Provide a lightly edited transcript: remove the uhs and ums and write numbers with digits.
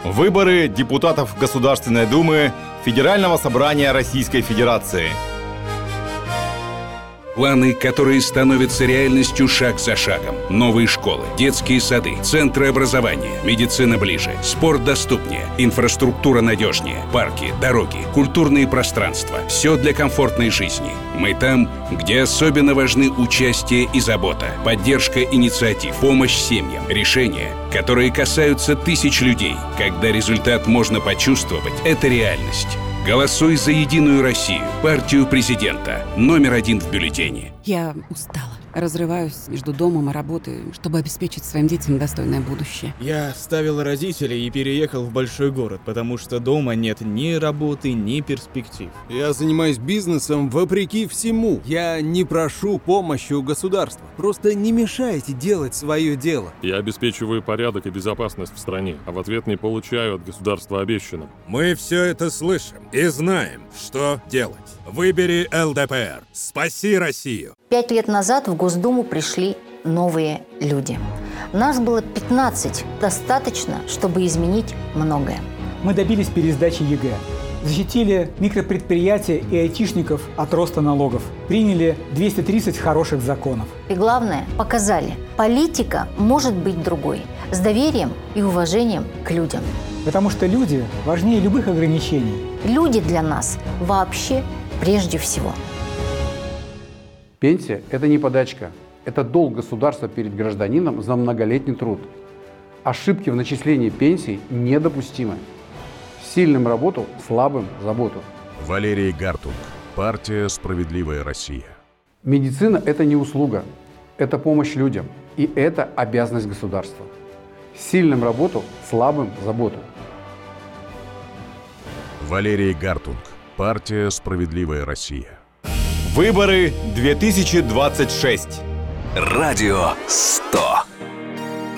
Выборы депутатов Государственной Думы Федерального собрания Российской Федерации. Планы, которые становятся реальностью шаг за шагом. Новые школы, детские сады, центры образования, медицина ближе, спорт доступнее, инфраструктура надежнее, парки, дороги, культурные пространства. Все для комфортной жизни. Мы там, где особенно важны участие и забота, поддержка инициатив, помощь семьям, решения, которые касаются тысяч людей. Когда результат можно почувствовать, это реальность. Голосуй за «Единую Россию», партию президента, номер 1 в бюллетене. Я устала. Разрываюсь между домом и работой, чтобы обеспечить своим детям достойное будущее. Я оставил родителей и переехал в большой город, потому что дома нет ни работы, ни перспектив. Я занимаюсь бизнесом вопреки всему. Я не прошу помощи у государства. Просто не мешайте делать свое дело. Я обеспечиваю порядок и безопасность в стране, а в ответ не получаю от государства обещанного. Мы все это слышим и знаем, что делать. Выбери ЛДПР. Спаси Россию. 5 лет назад в Госдуму пришли новые люди. Нас было 15. Достаточно, чтобы изменить многое. Мы добились пересдачи ЕГЭ. Защитили микропредприятия и айтишников от роста налогов. Приняли 230 хороших законов. И главное, показали, политика может быть другой. С доверием и уважением к людям. Потому что люди важнее любых ограничений. Люди для нас вообще прежде всего. Пенсия – это не подачка. Это долг государства перед гражданином за многолетний труд. Ошибки в начислении пенсий недопустимы. Сильным работу, слабым – заботу. Валерий Гартунг. Партия «Справедливая Россия». Медицина – это не услуга. Это помощь людям. И это обязанность государства. Сильным работу, слабым – заботу. Валерий Гартунг. Партия «Справедливая Россия». Выборы 2026. Радио 100.